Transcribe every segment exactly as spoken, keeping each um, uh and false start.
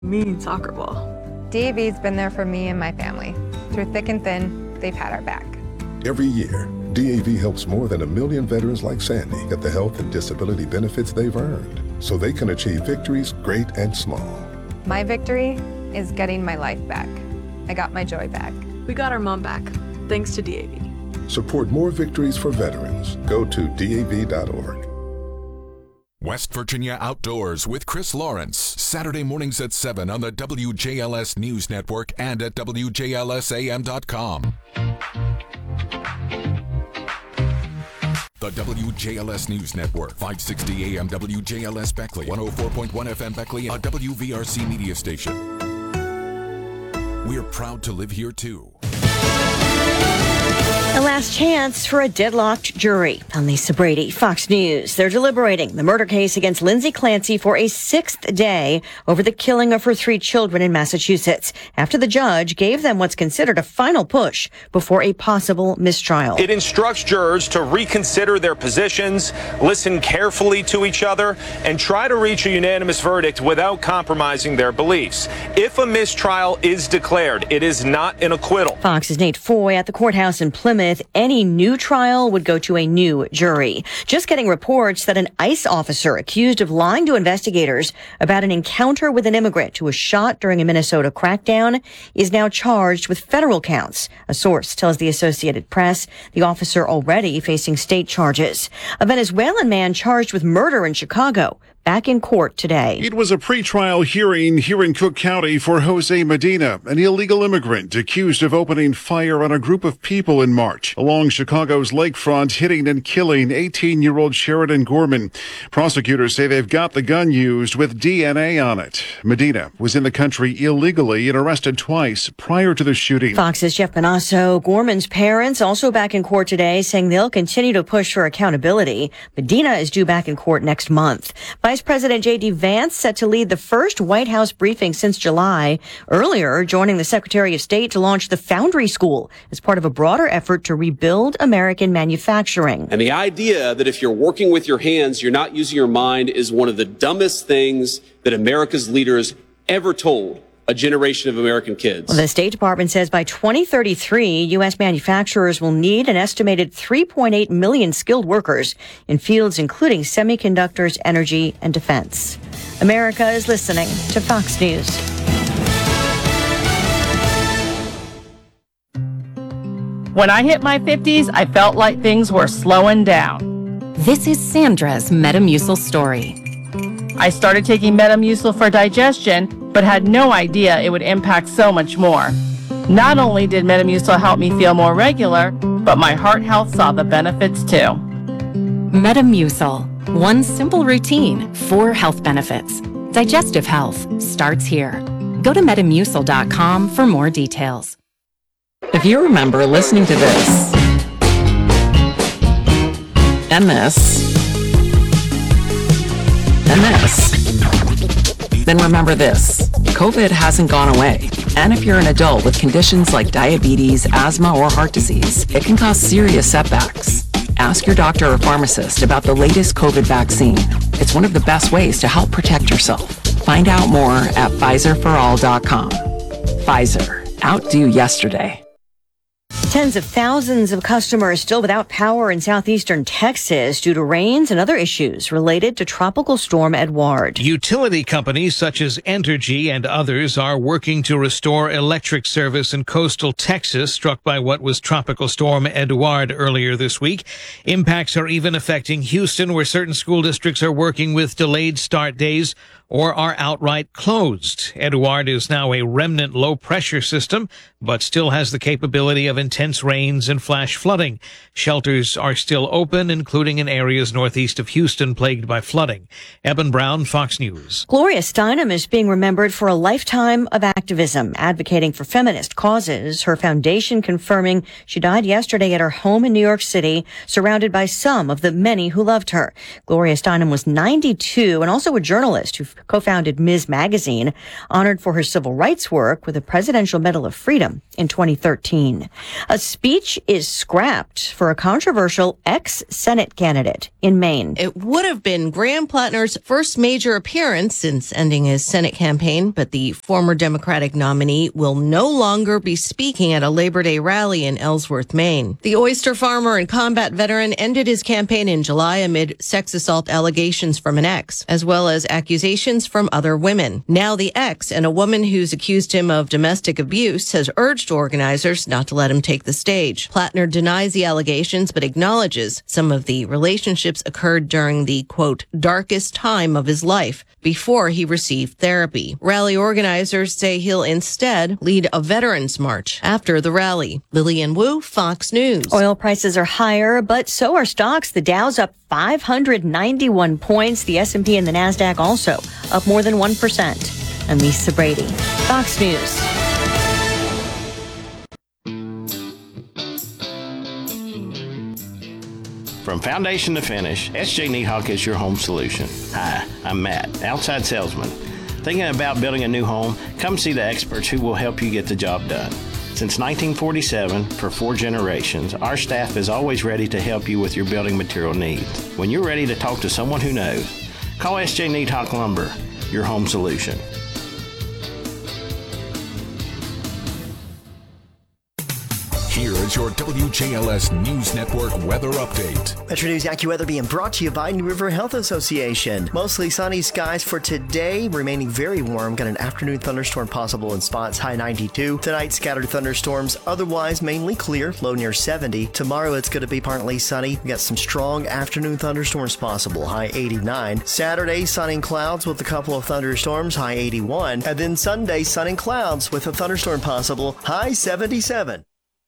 mean soccer ball. D A V's been there for me and my family. Through thick and thin, they've had our back. Every year, D A V helps more than a million veterans like Sandy get the health and disability benefits they've earned so they can achieve victories great and small. My victory is getting my life back. I got my joy back. We got our mom back, thanks to D A V. Support more victories for veterans. Go to D A V dot org. West Virginia Outdoors with Chris Lawrence, Saturday mornings at seven on the W J L S News Network and at W J L S A M dot com. The W J L S News Network, five sixty A M W J L S Beckley, one oh four point one F M Beckley, a W V R C media station. We're proud to live here too. A last chance for a deadlocked jury. I'm Lisa Brady, Fox News. They're deliberating the murder case against Lindsay Clancy for a sixth day over the killing of her three children in Massachusetts after the judge gave them what's considered a final push before a possible mistrial. It instructs jurors to reconsider their positions, listen carefully to each other, and try to reach a unanimous verdict without compromising their beliefs. If a mistrial is declared, it is not an acquittal. Fox's Nate Foy at the courthouse in Plymouth. Any new trial would go to a new jury. Just getting reports that an ICE officer accused of lying to investigators about an encounter with an immigrant who was shot during a Minnesota crackdown is now charged with federal counts. A source tells the Associated Press the officer already facing state charges. A Venezuelan man charged with murder in Chicago back in court today. It was a pretrial hearing here in Cook County for Jose Medina, an illegal immigrant accused of opening fire on a group of people in March along Chicago's lakefront, hitting and killing eighteen-year-old Sheridan Gorman. Prosecutors say they've got the gun used with D N A on it. Medina was in the country illegally and arrested twice prior to the shooting. Fox's Jeff Bonasso. Gorman's parents also back in court today, saying they'll continue to push for accountability. Medina is due back in court next month. Vice President J D Vance set to lead the first White House briefing since July, earlier joining the Secretary of State to launch the Foundry School as part of a broader effort to rebuild American manufacturing. And the idea that if you're working with your hands, you're not using your mind is one of the dumbest things that America's leaders ever told a generation of American kids. Well, the State Department says by twenty thirty-three, U S manufacturers will need an estimated three point eight million skilled workers in fields including semiconductors, energy, and defense. America is listening to Fox News. When I hit my fifties, I felt like things were slowing down. This is Sandra's Metamucil story. I started taking Metamucil for digestion, but had no idea it would impact so much more. Not only did Metamucil help me feel more regular, but my heart health saw the benefits too. Metamucil, one simple routine, four health benefits. Digestive health starts here. Go to metamucil dot com for more details. If you remember listening to this, and this, and this, then remember this. COVID hasn't gone away. And if you're an adult with conditions like diabetes, asthma, or heart disease, it can cause serious setbacks. Ask your doctor or pharmacist about the latest COVID vaccine. It's one of the best ways to help protect yourself. Find out more at Pfizer for all dot com. Pfizer. Outdo yesterday. Tens of thousands of customers still without power in southeastern Texas due to rains and other issues related to Tropical Storm Edouard. Utility companies such as Entergy and others are working to restore electric service in coastal Texas struck by what was Tropical Storm Edouard earlier this week. Impacts are even affecting Houston, where certain school districts are working with delayed start days or are outright closed. Edouard is now a remnant low-pressure system, but still has the capability of intense rains and flash flooding. Shelters are still open, including in areas northeast of Houston plagued by flooding. Eben Brown, Fox News. Gloria Steinem is being remembered for a lifetime of activism, advocating for feminist causes. Her foundation confirming she died yesterday at her home in New York City, surrounded by some of the many who loved her. Gloria Steinem was ninety-two and also a journalist who co-founded Miz Magazine, honored for her civil rights work with the Presidential Medal of Freedom in twenty thirteen. A speech is scrapped for a controversial ex-Senate candidate in Maine. It would have been Graham Plattner's first major appearance since ending his Senate campaign, but the former Democratic nominee will no longer be speaking at a Labor Day rally in Ellsworth, Maine. The oyster farmer and combat veteran ended his campaign in July amid sex assault allegations from an ex, as well as accusations from other women. Now the ex and a woman who's accused him of domestic abuse has urged organizers not to let him take the stage. Plattner denies the allegations, but acknowledges some of the relationships occurred during the, quote, darkest time of his life before he received therapy. Rally organizers say he'll instead lead a veterans march after the rally. Lillian Wu, Fox News. Oil prices are higher, but so are stocks. The Dow's up five hundred ninety-one points. The S and P and the NASDAQ also up more than one percent. I'm Lisa Brady, Fox News. From foundation to finish, S J Needhawk is your home solution. Hi, I'm Matt, outside salesman. Thinking about building a new home? Come see the experts who will help you get the job done. Since nineteen forty-seven, for four generations, our staff is always ready to help you with your building material needs. When you're ready to talk to someone who knows, call S J Needhawk Lumber, your home solution. Here is your W J L S News Network weather update. Metro News AccuWeather being brought to you by New River Health Association. Mostly sunny skies for today, remaining very warm. Got an afternoon thunderstorm possible in spots, high ninety-two. Tonight, scattered thunderstorms, otherwise mainly clear, low near seventy. Tomorrow, it's going to be partly sunny. We got some strong afternoon thunderstorms possible, high eighty-nine. Saturday, sun and clouds with a couple of thunderstorms, high eighty-one. And then Sunday, sun and clouds with a thunderstorm possible, high seventy-seven.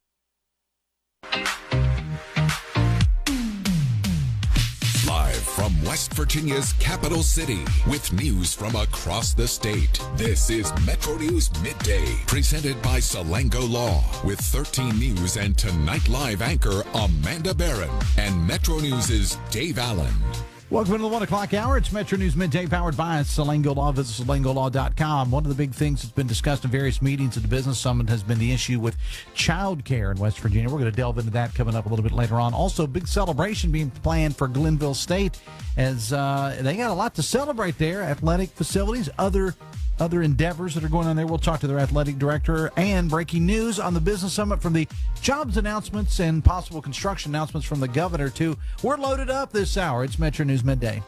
Live from West Virginia's capital city with news from across the state. This is Metro News Midday, presented by Salango Law, with thirteen News and Tonight Live anchor Amanda Barron and Metro News' Dave Allen. Welcome to the one o'clock hour. It's Metro News Midday, powered by Salango Law. Visit salango law dot com. One of the big things that's been discussed in various meetings at the Business Summit has been the issue with child care in West Virginia. We're going to delve into that coming up a little bit later on. Also, big celebration being planned for Glenville State, as uh, they got a lot to celebrate there. Athletic facilities, other other endeavors that are going on there. We'll talk to their athletic director, and breaking news on the Business Summit from the jobs announcements and possible construction announcements from the governor, too. We're loaded up this hour. It's Metro News Midday.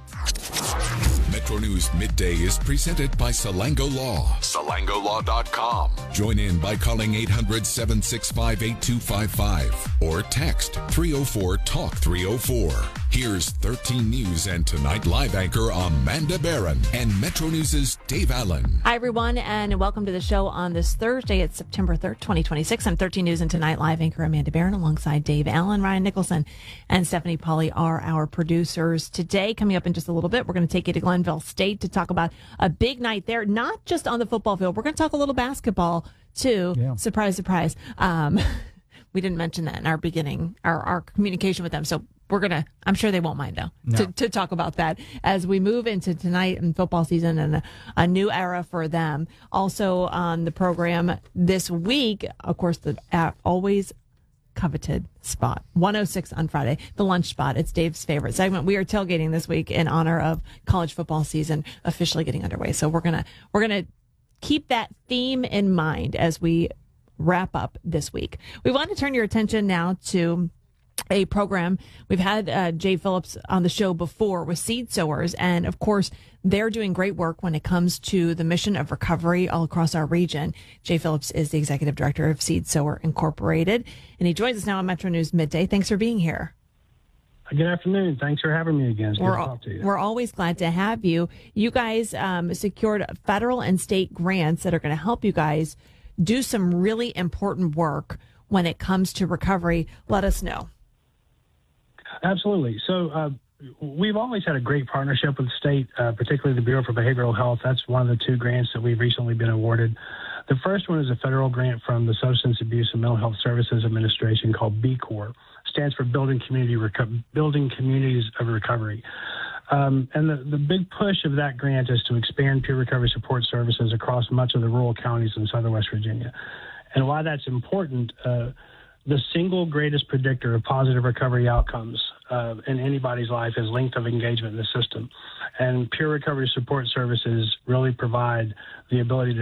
Metro News Midday is presented by Salango Law. salango law dot com. Join in by calling eight hundred, seven six five, eight two five five or text three oh four, talk three oh four. Here's thirteen News and Tonight Live anchor Amanda Barron and Metro News' Dave Allen. Hi, everyone, and welcome to the show on this Thursday. It's September third, twenty twenty-six. I'm thirteen News and Tonight Live anchor Amanda Barron alongside Dave Allen. Ryan Nicholson and Stephanie Pauly are our producers today. Coming up in just a little bit, we're going to take you to Glenville State to talk about a big night there, not just on the football field. We're going to talk a little basketball, too. Yeah. Surprise, surprise. Um, we didn't mention that in our beginning, our, our communication with them. So we're going to, I'm sure they won't mind, though, no. to, to talk about that as we move into tonight and football season and a, a new era for them. Also on the program this week, of course, the uh, always coveted spot, one oh six on Friday, the lunch spot. It's Dave's favorite segment. We are tailgating this week in honor of college football season officially getting underway. So we're going to, we're going to keep that theme in mind as we wrap up this week. We want to turn your attention now to a program. We've had uh, Jay Phillips on the show before with Seed Sowers, and of course, they're doing great work when it comes to the mission of recovery all across our region. Jay Phillips is the executive director of Seed Sower Incorporated, and he joins us now on Metro News Midday. Thanks for being here. Good afternoon. Thanks for having me again. It's good we're, to talk to you. We're always glad to have you. You guys um, secured federal and state grants that are going to help you guys do some really important work when it comes to recovery. Let us know. Absolutely. So uh, we've always had a great partnership with the state, uh, particularly the Bureau for Behavioral Health. That's one of the two grants that we've recently been awarded. The first one is a federal grant from the Substance Abuse and Mental Health Services Administration called B Corps. Stands for Building Community Reco- Building Communities of Recovery. Um, and the, the big push of that grant is to expand peer recovery support services across much of the rural counties in southern West Virginia. And why that's important, uh, the single greatest predictor of positive recovery outcomes uh, in anybody's life is length of engagement in the system. And peer recovery support services really provide the ability to